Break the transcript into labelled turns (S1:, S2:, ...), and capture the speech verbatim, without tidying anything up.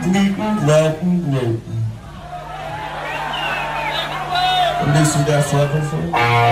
S1: Eating, walking, gloating. At least we got fucking for